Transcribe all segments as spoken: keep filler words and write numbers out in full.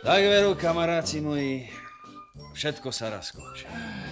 Tak veru, kamaráci moji, všetko sa raz končí.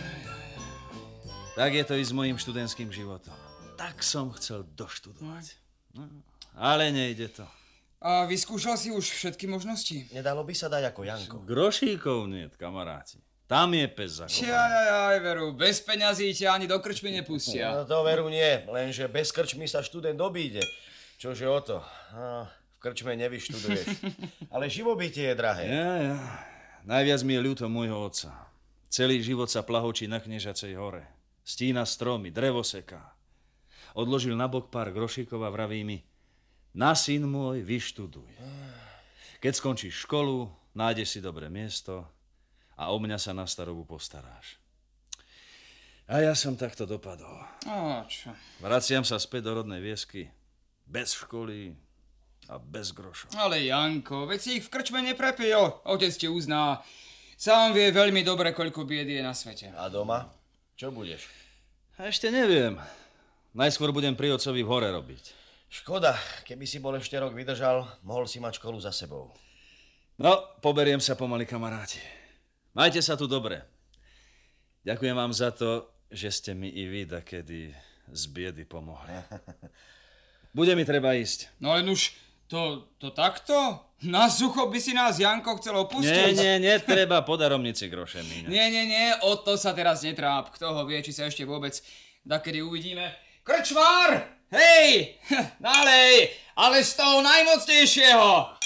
Tak je to i s mojím študentským životom. Tak som chcel doštudovať. No, ale nejde to. A vyskúšal si už všetky možnosti? Nedalo by sa dať ako Janko. Grošíkov niet, kamaráti. Tam je pes zakovaný. Čiajajaj, veru, bez peňazí ťa ani do krčmy nepustia. No to veru nie, lenže bez krčmy sa študent obíde. Čože o to? No, v krčme nevyštuduješ. Ale živobytie je drahé. Ja, ja. Najviac mi je ľúto môjho otca. Celý život sa plahočí na Knežacej hore. Stína stromy, drevo seká. Odložil na bok pár grošíkov a vraví mi: na syn môj, vyštuduj. Keď skončíš školu, nájdeš si dobré miesto a o mňa sa na starobu postaráš. A ja som takto dopadol. A čo? Vraciam sa späť do rodnej viesky, bez školy a bez grošov. Ale Janko, veď si ich v krčme neprepil. Otec ti uzná. Sám vie veľmi dobre, koľko biedy je na svete. A doma? Čo budeš? A ešte neviem. Najskôr budem pri otcovi v hore robiť. Škoda, keby si bol ešte rok vydržal, mohol si mať školu za sebou. No, poberiem sa pomaly, kamaráti. Majte sa tu dobre. Ďakujem vám za to, že ste mi i vy dakedy z biedy pomohli. Bude mi treba ísť. No len už to, to takto? Na sucho by si nás Janko chcel opustiť? Nie, nie, netreba po daromnici groše míňať. Nie, nie, nie, o to sa teraz netráp. Kto ho vie, či sa ešte vôbec dakedy uvidíme. Krčmár! Hej! Nalej! Ale z toho najmocnejšieho!